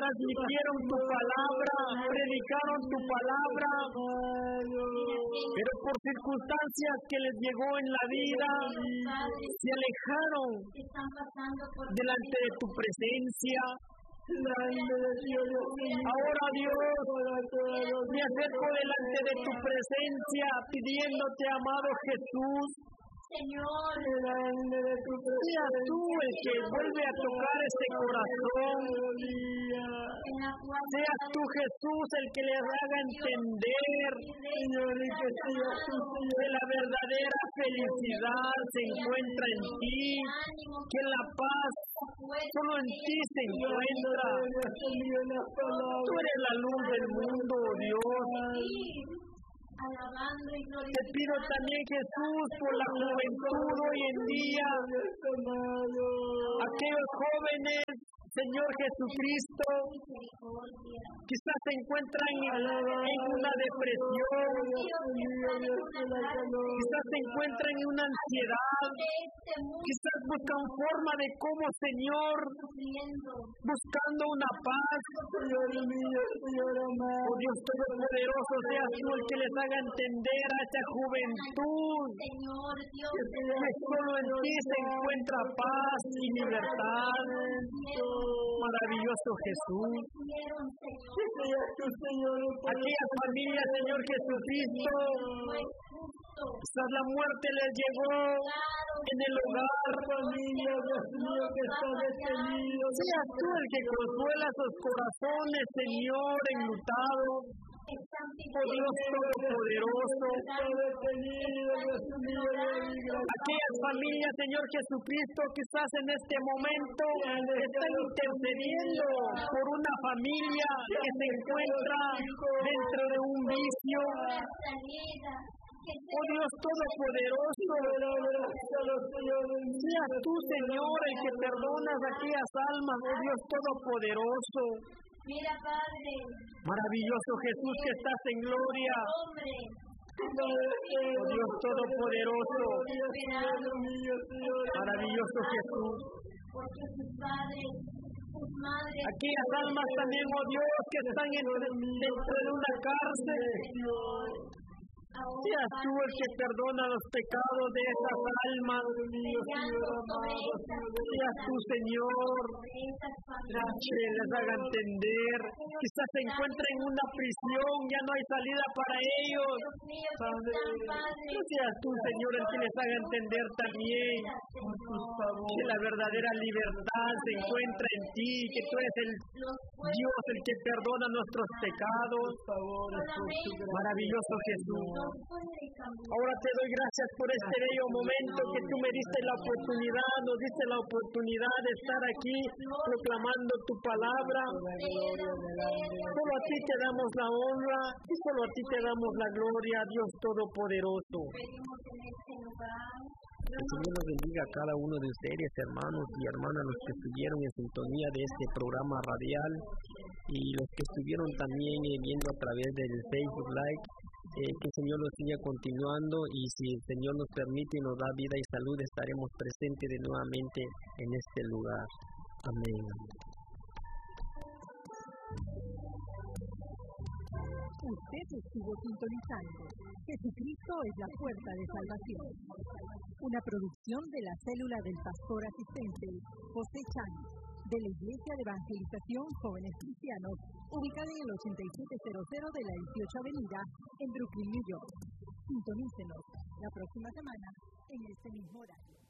transmitieron tu palabra, predicaron tu palabra, pero por circunstancias que les llegó en la vida, se alejaron delante de tu presencia. Ahora, Dios, me acerco delante de tu presencia pidiéndote, amado Jesús, Señor, seas tú el que vuelve a tocar este corazón. Seas tú, Jesús, el que les haga entender que la verdadera felicidad se encuentra en ti, que la paz solo en ti se encuentra. Tú eres la luz del mundo, Dios. Te pido también, Jesús, por la juventud hoy en día, aquellos jóvenes, Señor Jesucristo, quizás se encuentran en una depresión, quizás se encuentran en una ansiedad, quizás buscan forma de cómo, Señor, buscando una paz. Oh Dios Todopoderoso, seas tú el que les haga entender a esta juventud que solo en ti se encuentra paz y libertad. Maravilloso Jesús. Aquellas familias, Señor Jesucristo, quizás la muerte les llegó en el hogar. Seas tú el que consuela sus corazones, Señor, enlutados. Oh Dios Todopoderoso, aquellas familias, Señor Jesucristo, quizás en este momento están intercediendo por una familia que se encuentra dentro de un vicio. Oh Dios Todopoderoso, seas tú, Señor, el que perdonas aquellas almas, oh Dios Todopoderoso. Mira, Padre, maravilloso Jesús que estás en gloria. Oh Dios Todopoderoso, maravilloso Jesús. Porque sus padres, sus madres, aquellas almas también, oh Dios, que están dentro de una cárcel. Seas tú el que perdona los pecados de esas almas. Seas tú, Señor, que les haga entender. Quizás se encuentren en una prisión, ya no hay salida para ellos. Seas tú, Señor, el que les haga entender también que la verdadera libertad se encuentra en ti, que tú eres el Dios el que perdona nuestros pecados. Maravilloso Jesús. Ahora te doy gracias por este bello momento que tú me diste la oportunidad, nos diste la oportunidad de estar aquí proclamando tu palabra. Solo a ti te damos la honra y solo a ti te damos la gloria, Dios Todopoderoso. El Señor nos bendiga a cada uno de ustedes, hermanos y hermanas, los que estuvieron en sintonía de este programa radial y los que estuvieron también viendo a través del Facebook Live. Que el Señor nos siga continuando y si el Señor nos permite y nos da vida y salud, estaremos presentes de nuevamente en este lugar. Amén. Usted estuvo sintonizando Jesucristo es la puerta de salvación. Una producción de la célula del pastor asistente José Chan, de la Iglesia de Evangelización Jóvenes Cristianos, ubicada en el 8700 de la 18 Avenida, en Brooklyn, New York. Sintonícenos la próxima semana en este mismo horario.